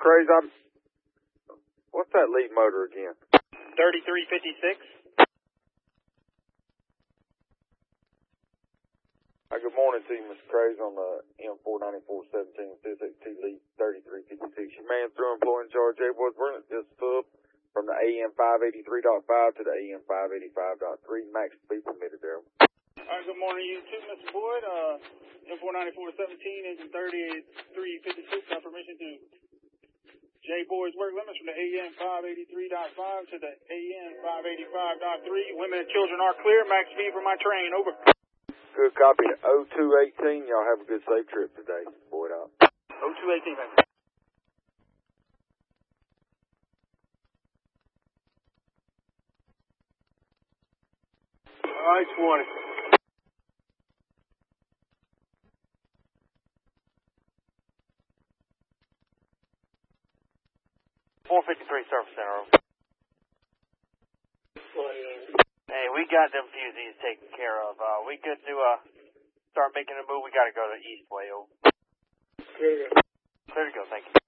Crazy. What's that lead motor again? 3356. Good morning to you, Mr. Crazy, on the M49417 Physics T Lead 3356. Your man through employee in charge, J Boys. We're going to just up from the AM 583.5 to the AM 585.3. Max speed permitted there. Good morning to you too, Mr. Boyd. M49417, engine 3356. Got permission to J Boys work limits from the AM 583.5 to the AM 585.3. Women and children are clear. Max speed for my train. Over. Good copy to 0218. Y'all have a good safe trip today. Boyd out. 0218, man. I-20. 453 Surface Center. Hey, we got them fuses taken care of. We good to start making a move. We got to go to East Wales. Clear to go. Clear to go, thank you.